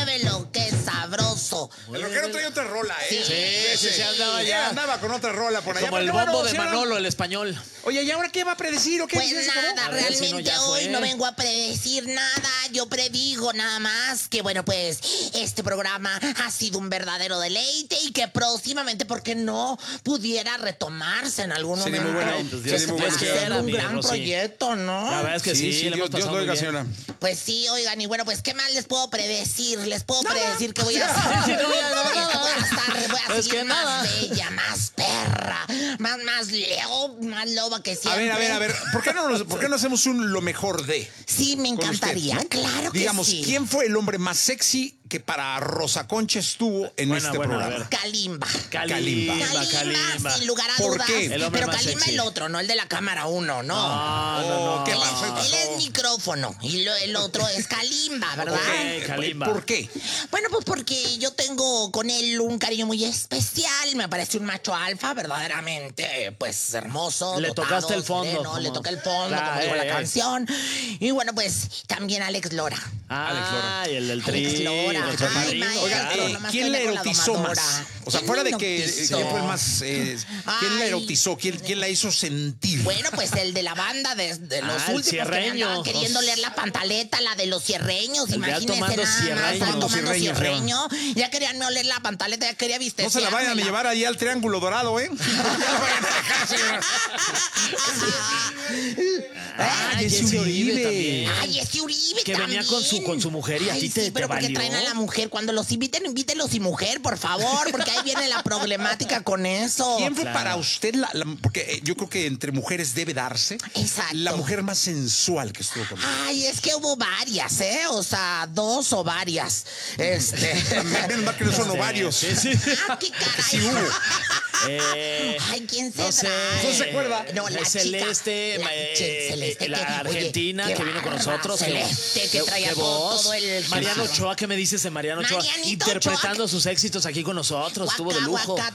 muévelo, qué sabroso. El rockero trae otra rola, ¿eh? Sí, andaba ya. Andaba con otra rola por allá. Como el bombo de Manolo, el español. Oye, ¿y ahora qué va a predecir o qué? Pues nada, realmente ya hoy fue. no vengo a predecir nada. Yo predigo nada más que, bueno, pues este programa ha sido un verdadero deleite y que próximamente, ¿por qué no pudiera retomarse en algún Sería momento? muy bueno. Pues Que Dios se puede quiera, hacer un mi gran Rosy. proyecto, ¿no? La verdad es que sí, le hemos Dios pasado lo oiga, muy bien. señora. Pues sí, oigan, y bueno, pues ¿qué más les puedo predecir? Les puedo predecir que voy a hacer. Sí, no, ya, no, voy a Es seguir que más nada. bella, más perra, más loba que A siempre. ver, ¿por qué no hacemos lo mejor de? Sí, me con encantaría, usted, ¿no? claro que Digamos, sí. ¿quién fue el hombre más sexy que para Rosa Concha estuvo en Bueno, este bueno, a programa? ver. Kalimba. Kalimba. Sin lugar a ¿Por dudas. qué? El hombre Pero más Kalimba sexy. el otro, no el de la cámara 1, no. No. ¿qué Él, pasó? él es micrófono y el otro es Kalimba, ¿verdad? Ok, Kalimba. ¿Por qué? Bueno, pues porque yo tengo con él un cariño muy especial. Me parece un macho alfa, verdaderamente, pues hermoso. Le dotado, tocaste el fondo, sereno, como- le toqué el fondo, Claro, como dijo la eh. canción. Y bueno, pues también Alex Lora. Alex Lora. Y el del Alex tri. Lora. nuestro Ay, padrino. maestro, Oigan, nomás ¿quién que la vengo con la erotizó más? domadora. O sea, ¿Quién fuera me de que erotizó? quién fue el más... ¿Quién la Ay. erotizó? ¿Quién la hizo sentir? Bueno, pues el de la banda de los el últimos que me cierreño. andaban queriendo leer la pantaleta, la de los cierreños, El de imagínense Tomando nada más, Cierreño. tomando Tomando cierreño. Ya querían oler la pantaleta, ya quería No viste. se la vayan a llevar ahí al Triángulo Dorado, ¿eh? No la vayan a dejar, señora. Jesse Uribe también. Ay, ese Uribe Que venía con también. su mujer y a Ay, ti sí, te pero porque valió. traen a la mujer. Cuando los inviten, invítenlos sin mujer, por favor, porque ahí viene la problemática con eso. ¿Quién fue Claro. para usted porque yo creo que entre mujeres debe darse Exacto. la mujer más sensual que estuvo con usted? Ay, es que hubo varias, ¿eh? O sea, dos o varias. Menos mal que no son ovarios. Sí, sí. Ah, qué caray. Sí hubo. Ay, ¿quién se No sé. trae? ¿No se acuerda? No, la Celeste, chica, Celeste, la oye, argentina qué que vino con bárbara, nosotros. Celeste, que traía qué todo, voz. todo el... Mariano Ochoa, ¿qué me dices de Mariano Ochoa? Marianito Interpretando sus éxitos aquí con nosotros. Estuvo de lujo. No,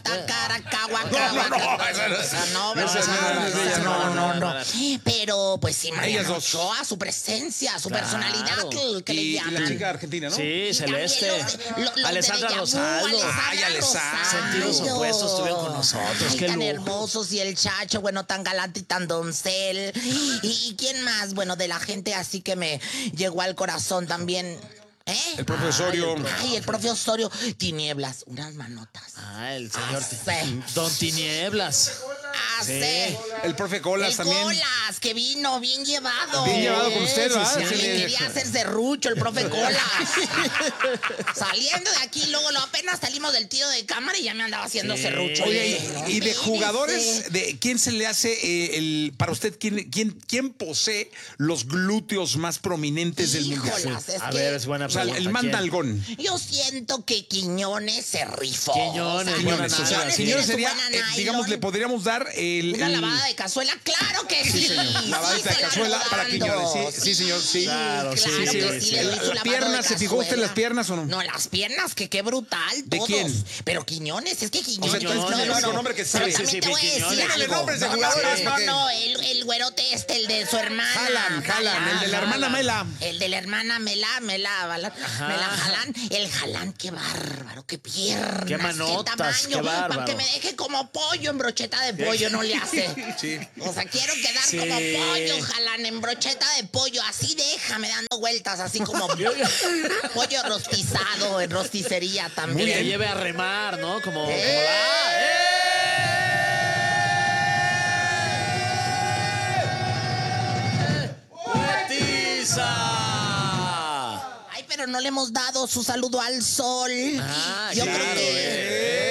no. Pero, pues sí, Ellas Mariano dos. Ochoa, su presencia, su personalidad, que le Y la llaman. chica argentina, ¿no? Sí, Y Celeste. también los de Alessandra Déjà Vu, Rosaldo. Ay, Alessandra. Sentidos opuestos estuvieron con nosotros. Ay, Qué tan lujo. hermosos. Y el Chacho, bueno, tan galante y tan doncel. ¿Y quién más? Bueno, de la gente así que me llegó al corazón también. ¿Eh? El profe Osorio. Ay, el profe Osorio. Tinieblas, unas manotas. Ah, el señor Sí. Don Tinieblas. Ah, Sí. sí. El profe Colas El también. Colas, que vino bien llevado. Bien llevado con usted, Sí, ¿verdad? sí, Ya Se le le- quería hacer serrucho el profe Colas. Saliendo de aquí, luego apenas salimos del tiro de cámara y ya me andaba haciendo Sí. serrucho. Oye, y de Espérese. jugadores, ¿quién se le hace para usted, quién posee los glúteos más prominentes del mundial? Híjolas, es A que ver, es buena O sea, pregunta. el más ¿Quién? nalgón. yo siento que Quiñones se rifó. Quiñones, O sea, buena Quiñones, o sea, nalga, sí. Quiñones tiene su sería, buena nylon. digamos, le podríamos dar Una lavada de cazuela, claro que sí. lavadita de se la cazuela ando para dando. Quiñones. Sí, señor, sí. Claro, sí, claro sí, que sí. le doy su La lavado pierna, de ¿se fijó usted en las cazuela. piernas o no? No, las piernas, que qué brutal, ¿De todos. quién? Pero Quiñones, es que Quiñones. O sea, entonces, Quiñones. el único nombre que Pero sabe. también Sí, te voy a Quiñones. decir Dígale algo. nombres de No, jugadores, no, ¿para qué? no, el güerote el de su hermana. Jalan, el de la hermana Mela. El de la hermana Mela Jalán. El Jalán, qué bárbaro, qué piernas. Qué manotas, tamaño. qué bárbaro. Para que me deje como pollo en brocheta de pollo, no le hace. Sí. O sea, quiero quedar Sí. como pollo, Jalán, en brocheta de pollo. Así déjame dando vueltas, así como pollo rostizado, en rosticería Que también. lleve a remar, ¿no? Como ¡Petiza! Ay, pero no le hemos dado su saludo al sol. Ah, Yo claro, creo que